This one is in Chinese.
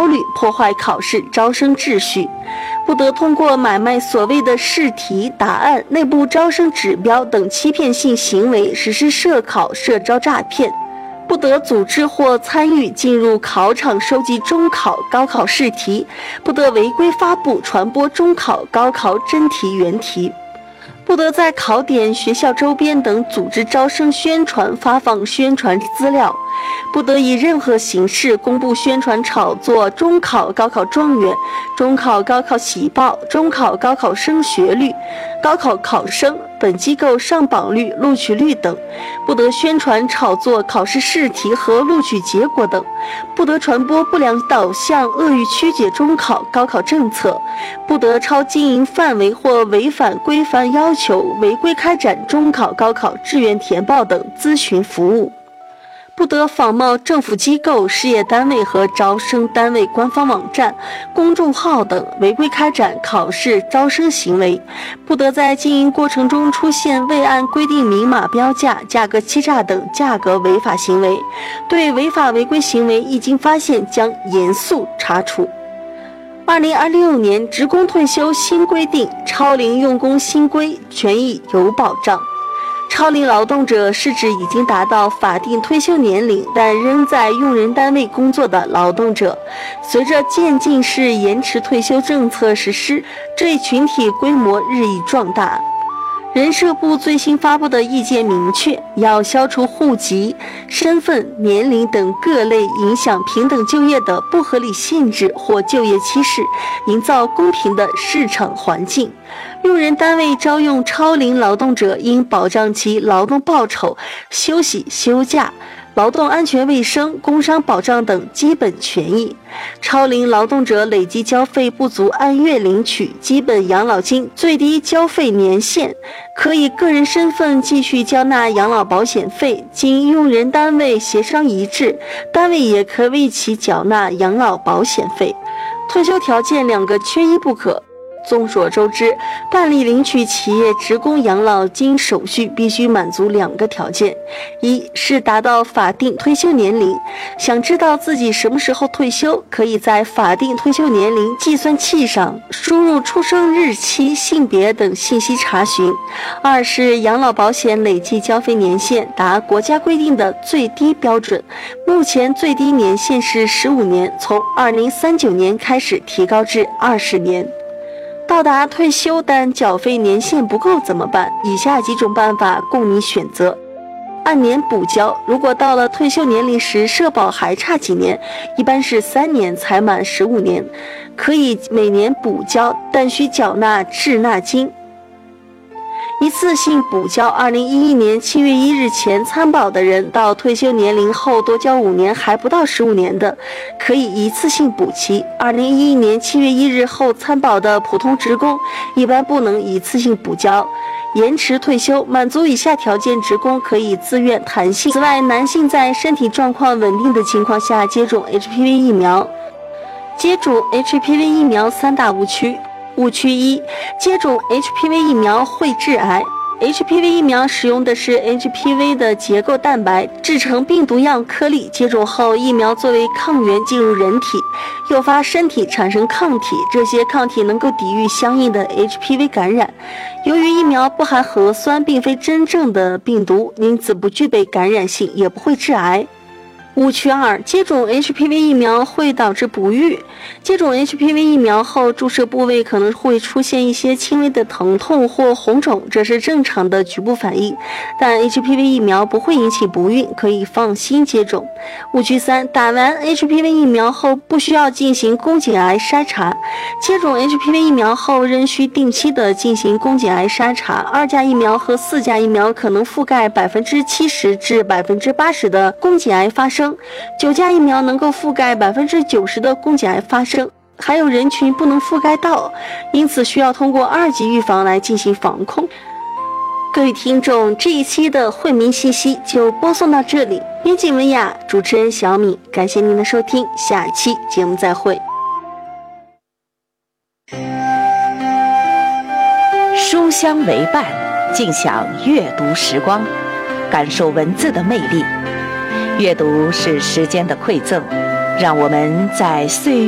虑，破坏考试招生秩序；不得通过买卖所谓的试题、答案、内部招生指标等欺骗性行为实施涉考、涉招诈骗；不得组织或参与进入考场收集中考、高考试题；不得违规发布、传播中考、高考真题、原题；不得在考点、学校周边等组织招生宣传、发放宣传资料；不得以任何形式公布、宣传、炒作中考、高考状元、中考、高考喜报、中考、高考升学率、高考考生、本机构上榜率、录取率等；不得宣传、炒作考试试题和录取结果等；不得传播不良导向、恶意曲解中考、高考政策；不得超经营范围或违反规范要求，违规开展中考、高考志愿填报等咨询服务；不得仿冒政府机构、事业单位和招生单位官方网站、公众号等违规开展考试招生行为；不得在经营过程中出现未按规定明码标价、价格欺诈等价格违法行为。对违法违规行为一经发现，将严肃查处。2026年职工退休新规定，超龄用工新规权益有保障。超龄劳动者是指已经达到法定退休年龄但仍在用人单位工作的劳动者。随着渐进式延迟退休政策实施，这一群体规模日益壮大。人社部最新发布的意见明确，要消除户籍、身份、年龄等各类影响平等就业的不合理限制或就业歧视，营造公平的市场环境。用人单位招用超龄劳动者应保障其劳动报酬、休息、休假、劳动安全卫生、工伤保障等基本权益。超龄劳动者累计交费不足按月领取基本养老金最低交费年限，可以个人身份继续交纳养老保险费，经用人单位协商一致，单位也可为其缴纳养老保险费。退休条件两个缺一不可。众所周知，办理领取企业职工养老金手续必须满足两个条件：一是达到法定退休年龄，想知道自己什么时候退休，可以在法定退休年龄计算器上输入出生日期、性别等信息查询；二是养老保险累计交费年限达国家规定的最低标准，目前最低年限是15年，从2039年开始提高至20年。到达退休但缴费年限不够怎么办？以下几种办法供你选择。按年补交，如果到了退休年龄时社保还差几年，一般是3年才满15年，可以每年补交，但需缴纳滞纳金。一次性补交，2011年7月1日前参保的人，到退休年龄后多交5年还不到15年的，可以一次性补齐。2011年7月1日后参保的普通职工，一般不能一次性补交。延迟退休，满足以下条件职工可以自愿弹性。此外，男性在身体状况稳定的情况下接种 HPV 疫苗。接种 HPV 疫苗3大误区。误区1，接种 HPV 疫苗会致癌。HPV 疫苗使用的是 HPV 的结构蛋白制成病毒样颗粒，接种后疫苗作为抗原进入人体，诱发身体产生抗体，这些抗体能够抵御相应的 HPV 感染。由于疫苗不含核酸，并非真正的病毒，因此不具备感染性，也不会致癌。误区2，接种 HPV 疫苗会导致不育。接种 HPV 疫苗后，注射部位可能会出现一些轻微的疼痛或红肿，这是正常的局部反应，但 HPV 疫苗不会引起不孕，可以放心接种。误区3，打完 HPV 疫苗后不需要进行宫颈癌筛查。接种 HPV 疫苗后仍需定期的进行宫颈癌筛查。2价疫苗和4价疫苗可能覆盖70%至80%的宫颈癌发生，9价疫苗能够覆盖90%的宫颈癌发生，还有人群不能覆盖到，因此需要通过2级预防来进行防控。各位听众，这一期的惠民信息就播送到这里。编辑文雅，主持人小米，感谢您的收听，下期节目再会。 书香为伴，尽享阅读时光，感受文字的魅力。阅读是时间的馈赠，让我们在岁月